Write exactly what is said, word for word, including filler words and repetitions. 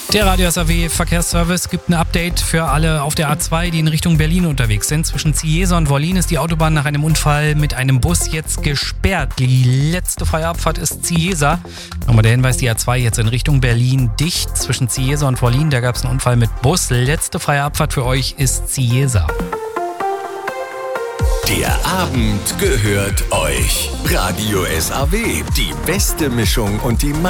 Der Radio S A W Verkehrsservice gibt ein Update für alle auf der A zwei, die in Richtung Berlin unterwegs sind. Zwischen Ziesa und Wollin ist die Autobahn nach einem Unfall mit einem Bus jetzt gesperrt. Die letzte freie Abfahrt ist Ziesa. Nochmal der Hinweis, die A zwei jetzt in Richtung Berlin dicht. Zwischen Ziesa und Wollin, da gab es einen Unfall mit Bus. Letzte freie Abfahrt für euch ist Ziesa. Der Abend gehört euch. Radio S A W, die beste Mischung und die